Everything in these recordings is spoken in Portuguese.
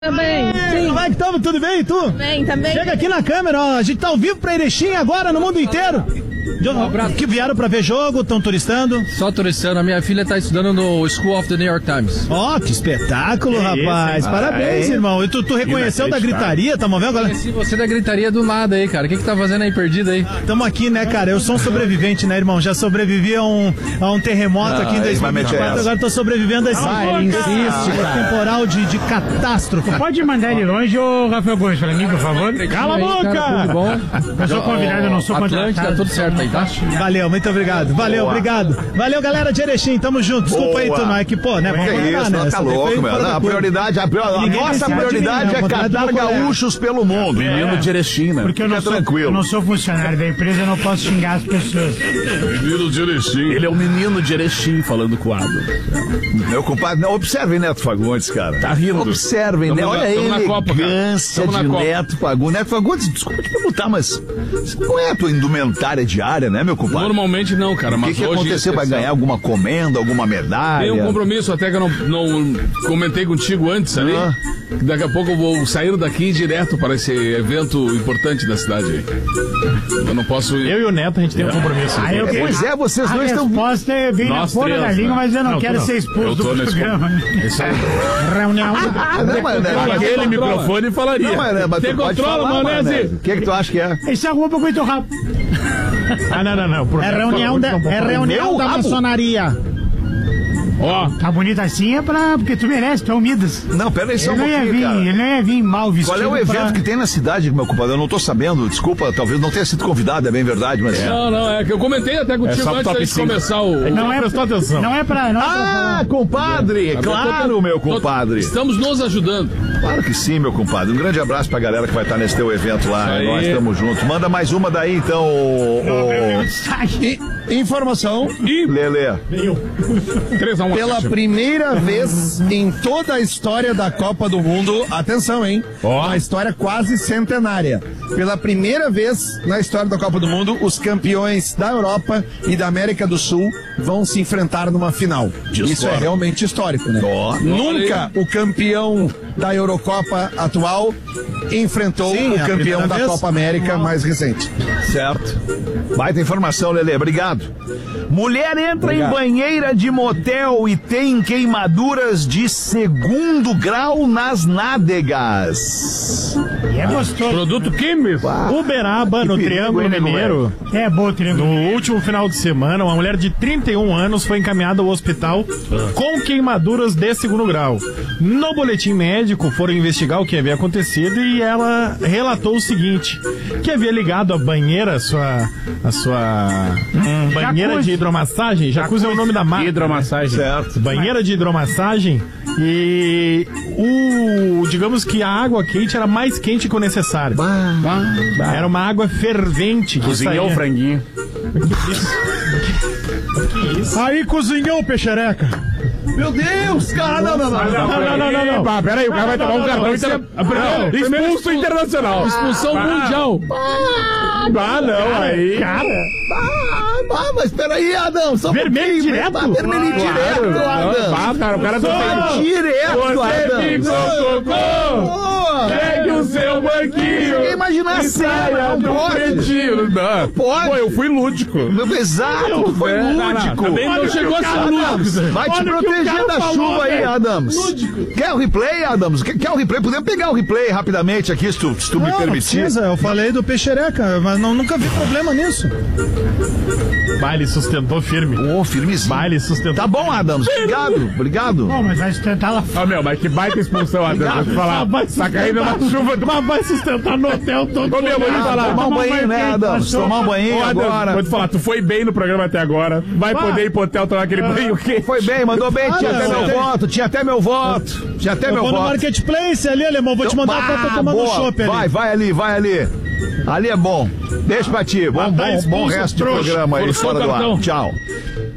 Também, sim. Como é que estamos? Tudo bem, e tu? Também. Chega aqui na câmera, ó. A gente tá ao vivo pra Erechim agora, no mundo inteiro. Que vieram pra ver jogo, estão turistando. Só turistando, a minha filha tá estudando no School of the New York Times. Ó, que espetáculo, rapaz. Parabéns, irmão. E tu reconheceu da gritaria, tá movendo agora? Conheci você da gritaria do nada aí, cara. O que tá fazendo aí perdido aí? Tamo aqui, né, cara? Eu sou um sobrevivente, né, irmão? Já sobrevivi a um terremoto aqui em 2024, agora tô sobrevivendo a esse temporal de catástrofe. Pode mandar ele longe, ô Rafael Gomes, pra mim, por favor? Cala a boca! Cara, tudo bom? Eu sou convidado, eu não sou Atlântica, contratado. tá tudo certo aí, tá? Valeu, muito obrigado. Valeu, obrigado. Valeu, galera de Erechim, tamo junto. Desculpa aí, turma, é que, pô, né? Que isso, né? tá louco, meu. Não, a prioridade, a nossa prioridade é catar gaúchos pelo mundo. Menino de Erechim, né? Porque eu não sou funcionário da empresa, eu não posso xingar as pessoas. Menino de Erechim. Ele é o menino de Erechim falando com o Ado. Meu compadre, não, observem Neto Fagundes, cara. Tá rindo. Observem, né? Olha a elegância de Neto Fagundes. Neto Fagundes, desculpa te perguntar, mas não é a tua indumentária diária, né, meu compadre? Normalmente não, cara, O mas que hoje... aconteceu? Vai ganhar alguma comenda, alguma medalha? Tem um compromisso, até que eu não comentei contigo antes ali. Daqui a pouco eu vou sair daqui direto para esse evento importante da cidade aí. Eu não posso ir. Eu e o Neto, a gente tem um compromisso. Pois é, vocês A dois estão... resposta é bem na Nós ponta três, da língua, né? mas eu não quero tu não. ser expulso Eu tô do nesse programa. Isso aí. Reunião. Não, mas, né, Aquele microfone falaria. Não, mas Tem tu pode controle, falar, Manese? Manese. O que tu acha que é? Isso é roupa muito rápido. Não. É reunião da maçonaria. Ó, Tá bonito assim porque tu merece, tu é o Midas. Não, pera aí só Ele um pouquinho, cara. não ia vir mal vestido. Qual é o evento que tem na cidade, meu compadre? Eu não tô sabendo, desculpa, talvez não tenha sido convidado, é bem verdade, mas... não, é que eu comentei até contigo antes de começar o... Não é prestou atenção. Não é pra Ah, compadre! Claro, meu compadre! Estamos nos ajudando. Claro que sim, meu compadre. Um grande abraço pra galera que vai estar nesse teu evento lá. Aí. Nós estamos juntos. Manda mais uma daí, então, Informação: Lelê. 3-1. pela primeira vez em toda a história da Copa do Mundo, atenção, hein? Uma história quase centenária. Pela primeira vez na história da Copa do Mundo, os campeões da Europa e da América do Sul vão se enfrentar numa final. Isso é realmente histórico, né? Nunca o campeão da Eurocopa atual enfrentou Sim, o a campeão primeira da vez. Copa América mais recente. Certo. Baita informação, Lelê. Obrigado. Mulher entra em banheira de motel e tem queimaduras de 2º grau nas nádegas. E é gostoso. Produto químico. Uberaba, no perigo, Triângulo hein, nego Mineiro. É bom o Triângulo. No último final de semana, uma mulher de 31 anos foi encaminhada ao hospital com queimaduras de 2º grau. No boletim médico, foram investigar o que havia acontecido e ela relatou o seguinte: que havia ligado a banheira, a sua banheira Jacuzzi. de hidromassagem. Jacuzzi é o nome da marca. Hidromassagem. Certo. Banheira de hidromassagem e digamos que a água quente era mais quente que o necessário. Era uma água fervente. Que Cozinhou o saía. franguinho. Aí cozinhou, peixereca. Meu Deus, cara, não. Não. Peraí, o cara vai tomar um cartão Expulso internacional. Expulsão mundial. aí. Cara. Mas peraí, Adão. Só Vermelho direto? Vermelho direto, Adão. Cara, o cara Direto, Adão. Pegue o seu banquinho. Imagina a cena, não pode. Pode. Pô, eu fui lúdico. Exato, tu foi lúdico. Também não chegou a ser lúdico. Vai te proteger da chuva aí, Adams. Quer o replay, Adams? Quer o replay? Podemos pegar o replay rapidamente aqui, se tu me Não permitir. precisa, eu falei do peixereca, mas nunca vi problema nisso. Ele sustentou firme. Ô, firmezinho. Ele sustentou. Tá bom, Adams. Obrigado. Bom, mas vai sustentar lá fora. Mas que baita expulsão, Adão. Vou te falar. Tá caindo na chuva. Mas vai sustentar no hotel todo. Ô, meu, vou te falar. Tomar um banho, né, Adams? Tomar um banho agora. Vou te falar, tu foi bem no programa até agora. Vai poder ir pro hotel tomar aquele banho quente. Foi bem, mandou bem. Tinha até meu voto. Tinha até meu Eu vou no voto. Marketplace ali, alemão, vou te mandar a foto tomando boa. chopp ali. Vai ali. Ali é bom. Deixa pra ti. Bom resto de programa aí Forçou fora o do ar. cartão. Tchau.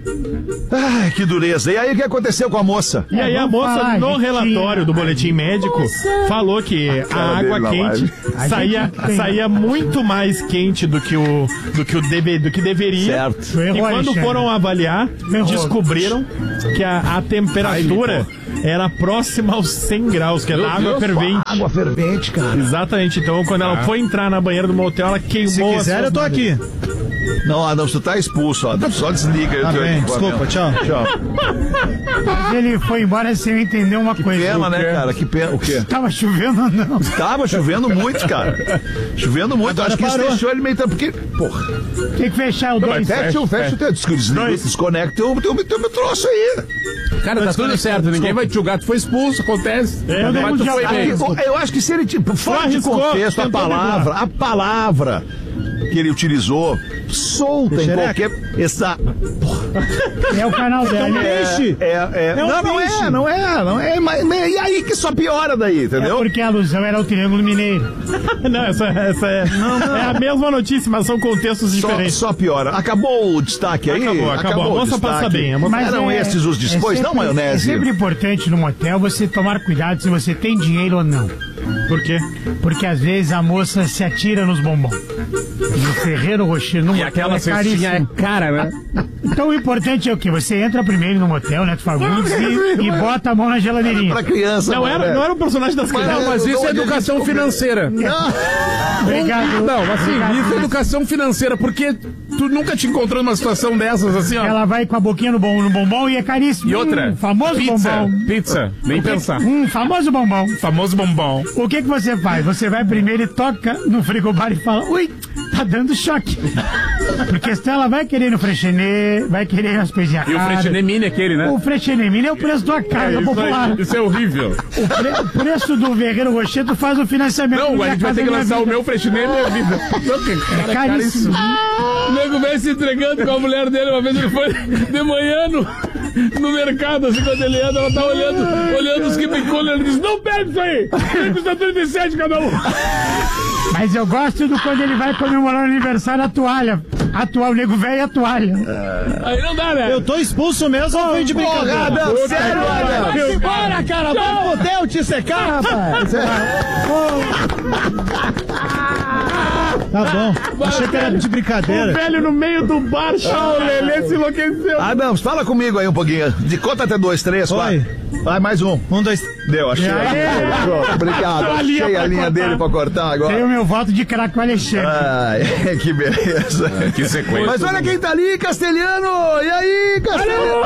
Ai, que dureza. E aí, o que aconteceu com a moça? E aí a moça, no relatório do boletim médico, falou que a água quente saía muito mais quente do que deveria. Certo. E quando foram avaliar, descobriram que a temperatura era próxima aos 100 graus, que é da água fervente. Água fervente, cara. Exatamente. Então, quando ela foi entrar na banheira do motel, ela queimou. Se quiser, eu tô aqui. Não, Adams, tu tá expulso, Adams. Só desliga. Tá bem, desculpa, tchau. Mas ele foi embora sem eu entender uma coisa. Pena, né, cara? Que pena. O quê? Tava chovendo ou não? Tava chovendo muito, cara. Chovendo muito. Agora Acho que isso parou. deixou ele meio... Porque, porra... Tem que fechar o dois. Fecha o teu... Desconecta o teu troço aí. Cara, tá tudo certo. Ninguém vai te julgar. Tu foi expulso, acontece. Mas tu foi bem. Eu acho que se ele... Fora de contexto, a palavra que ele utilizou solta em qualquer... É o canal dela. Não é. Mas, e aí que só piora daí, entendeu? É porque a alusão era o Triângulo Mineiro. Não, essa é a mesma notícia, mas são contextos diferentes. Só piora. Acabou o destaque aí? Acabou. A moça passa bem. Mas eram esses os dispões, não maionese. É sempre importante no motel você tomar cuidado se você tem dinheiro ou não. Por quê? Porque às vezes a moça se atira nos bombons. No Ferreiro Rocher, no motel, aquela é caríssimo. é cara, né? Então o importante é o quê? Você entra primeiro no motel, Neto Fagundes, e bota a mão na geladeirinha. Pra criança. Não era o personagem das crianças. Não, mas isso é educação financeira. Obrigado. Não, assim, Obrigado, isso é educação financeira, porque tu nunca te encontrou numa situação dessas, assim, ó. Ela vai com a boquinha no bombom e é caríssimo. E outra, Famoso bombom. pizza, nem pensar. Famoso bombom. Famoso bombom. O que você faz? Você vai primeiro e toca no frigobar e fala, ui, tá dando choque. Porque senão ela vai querer no Freixenet, vai querer nas coisinhas E o Freixenet Mini é aquele, né? O Freixenet Mini é o preço da casa popular. Isso é horrível. O preço do Ferreiro Rocher, tu faz o financiamento. Não, a gente vai ter que lançar o meu Freixenet Minha Vida. É caríssimo. O nego veio se entregando com a mulher dele. Uma vez ele foi de manhã no mercado, assim, quando ele anda, ela tá olhando os keeping cooler, ele diz, não perde isso aí, custa 37 cada um. Mas eu gosto do quando ele vai comemorar o aniversário, a toalha, o nego velho e a toalha. Aí não dá, né? Eu tô expulso mesmo ou foi de brincadeira? Sério, Adams? Bora, cara, vai poder te secar, rapaz. Tá bom, achei que era de brincadeira. O velho no meio do bar, o Lelê se enlouqueceu. Adams, fala comigo aí um pouquinho. De conta até 2, 3, 4. Vai, mais um. 1, 2... Deu, achei. Pronto, obrigado. Achei a linha dele pra cortar agora. Tem o meu voto de craque com o Alexandre. Ai, que beleza. Que sequência. Mas olha quem tá ali, Castelhano. E aí, Castelhano?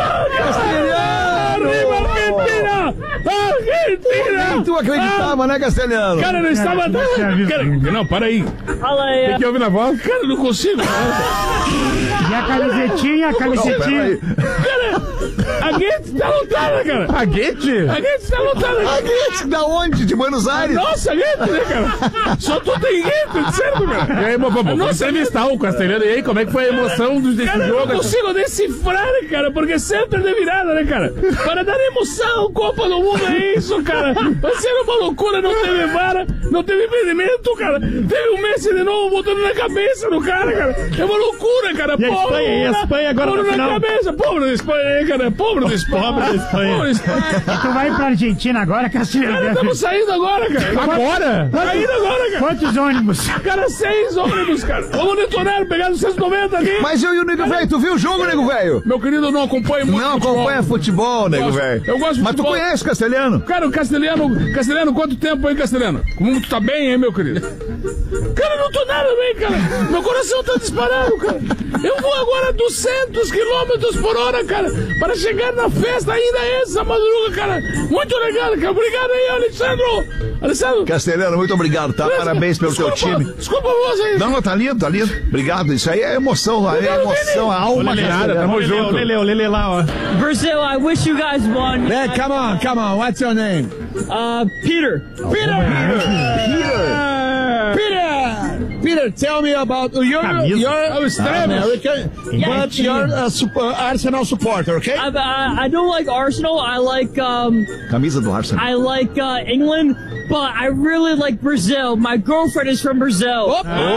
Viva Argentina! Argentina! Tu acreditava, né, Castelhano? Cara, não estava... Cara, não, para aí. Tem que ouvir na voz? Cara, eu não consigo. E a camisetinha, Cara, a Guete tá lotada, cara. a Guete? A Guete tá lotada. A Guete, da onde? De Buenos Aires? Nossa, Guete, né, cara? Só tu tem Guete, certo, cara? E aí, vamos entrevistar o Castelhano. E aí, como é que foi a emoção desse jogo? Eu não consigo decifrar, cara, porque sempre é de virada, né, cara? Para dar emoção, Copa do Mundo é isso, cara. Vai ser uma loucura, não teve vara, não teve impedimento, cara. Teve um Messi de novo botando na cabeça do cara, cara. É uma loucura, cara. E a Espanha agora na final. cabeça. Pobre da Espanha, cara. Pobre da Espanha. Pobre da Espanha. Tu vai pra Argentina agora, Castilhano? Cara, estamos saindo agora, cara. Agora? Saindo agora, cara. Quantos ônibus? Cara, 6 ônibus, cara. Vamos detonar, pegar os 190 ali. Mas eu e o Nego Velho, tu viu o jogo, Nego Velho? Meu querido, eu não acompanho muito Não futebol. acompanha futebol, Nego Velho. Eu gosto de Mas tu futebol. conhece Castelhano? Cara, o Castelhano, quanto tempo aí, Castelhano? Como tu tá bem, hein, meu querido? Cara, eu não tô nada bem, cara. Meu coração tá disparado, cara. Eu vou agora 200 km por hora, cara, para chegar na festa ainda essa madruga, cara. Muito legal, cara. Obrigado aí, Alessandro. Castelhano, muito obrigado, tá? Parabéns pelo teu time. Desculpa você. Não, tá lindo, tá lindo. Obrigado. Isso aí é emoção, a a alma. Tamo junto. O Lele lá, ó. Brazil, I wish you guys won. Hey, come on. What's your name? Peter. Peter. Peter, tell me about you're American, but you're a Arsenal supporter, okay? I don't like Arsenal. I like Camisa do Arsenal. I like England, but I really like Brazil. My girlfriend is from Brazil.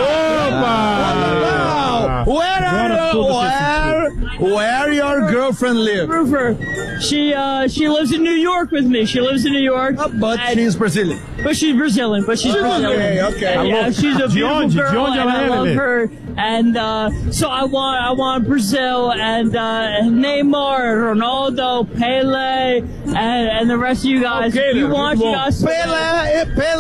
Where your girlfriend live? Roofer. She lives in New York with me. She lives in New York. But she's Brazilian. But she's Brazilian. Okay. Yeah, she's a beautiful girl, and I love her. And so I want Brazil and Neymar, Ronaldo, Pele, and the rest of you guys. Okay, you want you guys. Pele